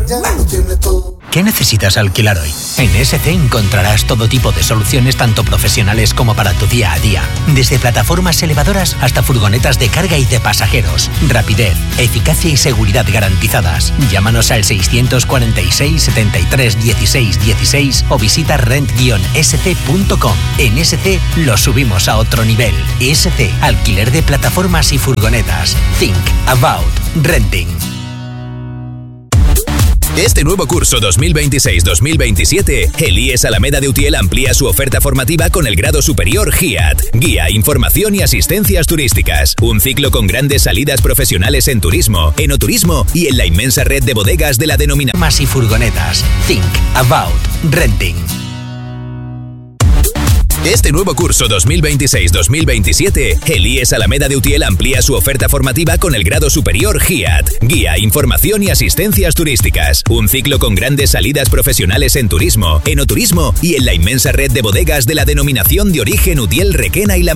ya lo tiene todo. ¿Qué necesitas alquilar hoy? En SC encontrarás todo tipo de soluciones tanto profesionales como para tu día a día. Desde plataformas elevadoras hasta furgonetas de carga y de pasajeros. Rapidez, eficacia y seguridad garantizadas. Llámanos al 646 73 16 16 o visita rent-sc.com. En SC lo subimos a otro nivel. SC, alquiler de plataformas y furgonetas. Think about renting. Este nuevo curso 2026-2027, el IES Alameda de Utiel amplía su oferta formativa con el grado superior GIAT, Guía, Información y Asistencias Turísticas. Un ciclo con grandes salidas profesionales en turismo, enoturismo y en la inmensa red de bodegas de la denominación. Más y furgonetas. Think about renting. Este nuevo curso 2026-2027, el IES Alameda de Utiel amplía su oferta formativa con el grado superior GIAT, Guía, Información y Asistencias Turísticas. Un ciclo con grandes salidas profesionales en turismo, enoturismo y en la inmensa red de bodegas de la denominación de origen Utiel, Requena y La